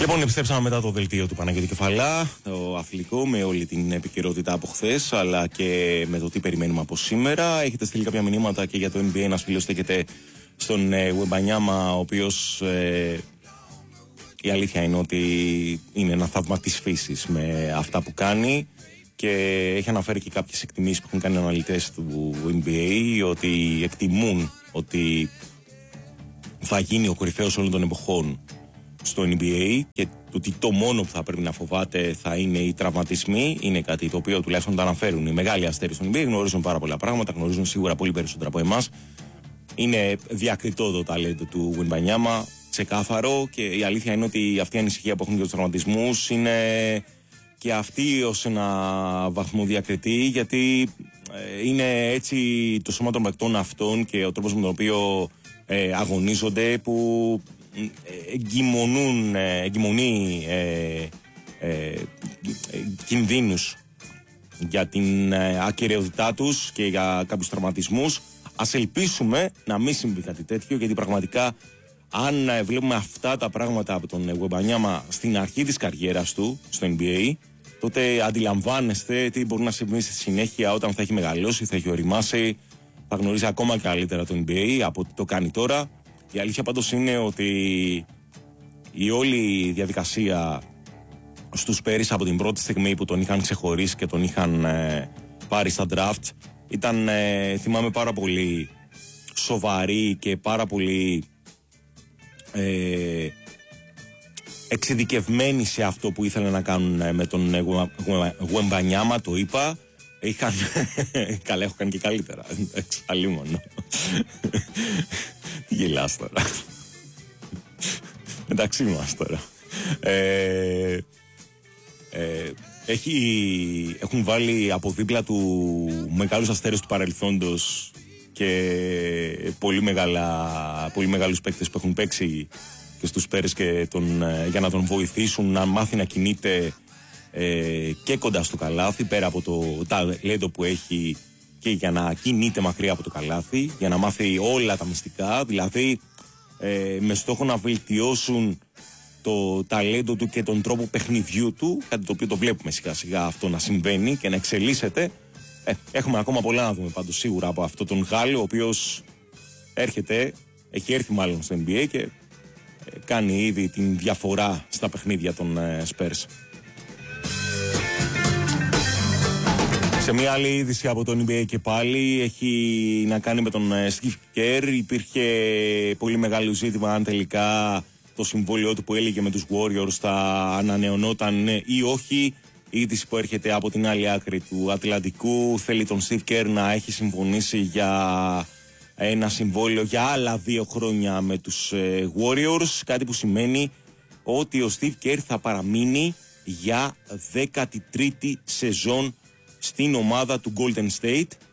Λοιπόν, επιστρέψαμε μετά το δελτίο του Παναγιώτη Κεφαλά, το αθλητικό, με όλη την επικαιρότητα από χθες, αλλά και με το τι περιμένουμε από σήμερα. Έχετε στείλει κάποια μηνύματα και για το NBA. Ένας φίλος στέκεται στον Wembanyama, ο οποίος η αλήθεια είναι ότι είναι ένα θαύμα της φύσης με αυτά που κάνει, και έχει αναφέρει και κάποιες εκτιμήσεις που έχουν κάνει αναλυτές του NBA, ότι εκτιμούν ότι θα γίνει ο κορυφαίος όλων των εποχών στο NBA, και ότι το μόνο που θα πρέπει να φοβάται θα είναι οι τραυματισμοί. Είναι κάτι το οποίο τουλάχιστον το αναφέρουν οι μεγάλοι αστέρες στο NBA. Γνωρίζουν πάρα πολλά πράγματα, γνωρίζουν σίγουρα πολύ περισσότερα από εμάς. Είναι διακριτό το ταλέντο του Wembanyama, ξεκάθαρο, και η αλήθεια είναι ότι αυτή η ανησυχία που έχουν για τους τραυματισμούς είναι και αυτή ως ένα βαθμό διακριτή, γιατί είναι έτσι το σώμα των παικτών αυτών και ο τρόπος με τον οποίο αγωνίζονται, που εγκυμονεί κινδύνους για την ακεραιότητά τους και για κάποιους τραυματισμούς. Ας ελπίσουμε να μην συμβεί κάτι τέτοιο, γιατί πραγματικά αν βλέπουμε αυτά τα πράγματα από τον Wembanyama στην αρχή της καριέρας του στο NBA, τότε αντιλαμβάνεστε τι μπορεί να συμβεί στη συνέχεια όταν θα έχει μεγαλώσει, θα έχει οριμάσει, θα γνωρίζει ακόμα καλύτερα το NBA από ό,τι το κάνει τώρα. Η αλήθεια πάντως είναι ότι η όλη διαδικασία στους Spurs από την πρώτη στιγμή που τον είχαν ξεχωρίσει και τον είχαν πάρει στα draft ήταν, θυμάμαι, πάρα πολύ σοβαρή και πάρα πολύ εξειδικευμένοι σε αυτό που ήθελαν να κάνουν με τον Wembanyama, το είπα. Καλά, έχω κάνει και καλύτερα. Εντάξει, αλλήμον. Τι γελάς τώρα. Εντάξει μας τώρα. Έχουν βάλει από δίπλα του μεγάλους αστέρες του παρελθόντος και πολύ μεγάλους παίκτες που έχουν παίξει και στους Spurs και για να τον βοηθήσουν να μάθει να κινείται και κοντά στο καλάθι, πέρα από το ταλέντο που έχει, και για να κινείται μακριά από το καλάθι, για να μάθει όλα τα μυστικά, δηλαδή με στόχο να βελτιώσουν το ταλέντο του και τον τρόπο παιχνιδιού του, κάτι το οποίο το βλέπουμε σιγά σιγά αυτό να συμβαίνει και να εξελίσσεται. Έχουμε ακόμα πολλά να δούμε πάντως σίγουρα από αυτόν τον Γάλλο, ο οποίος έχει έρθει μάλλον στο NBA και κάνει ήδη την διαφορά στα παιχνίδια των Spurs. Σε μια άλλη είδηση από τον NBA και πάλι, έχει να κάνει με τον Steve Kerr. Υπήρχε πολύ μεγάλο ζήτημα αν τελικά το συμβόλαιό του που έλεγε με τους Warriors θα ανανεωνόταν ή όχι. Η είδηση που έρχεται από την άλλη άκρη του Ατλαντικού θέλει τον Steve Kerr να έχει συμφωνήσει για ένα συμβόλαιο για άλλα 2 χρόνια με τους Warriors, κάτι που σημαίνει ότι ο Steve Kerr θα παραμείνει για 13η σεζόν στην ομάδα του Golden State,